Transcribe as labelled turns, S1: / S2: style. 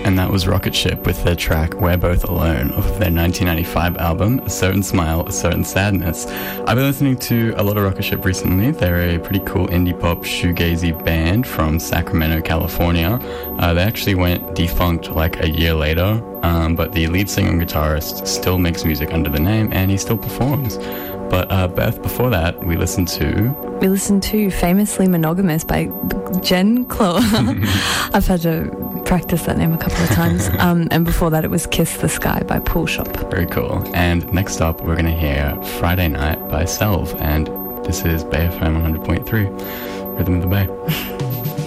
S1: And that was Rocket Ship with their track We're Both Alone off of their 1995 album, A Certain Smile, A Certain Sadness. I've been listening to a lot of Rocket Ship recently. They're a pretty cool indie pop shoegazy band from Sacramento, California. They actually went defunct like a year later, but the lead singer and guitarist still makes music under the name and he still performs. But Beth, before that, we listened to
S2: Famously Monogamous by Jen Claw. I've had to practice that name a couple of times. And before that, it was Kiss the Sky by Pool Shop.
S1: Very cool. And next up, we're going to hear Friday Night by Selv. And this is Bay FM 100.3, Rhythm of the Bay.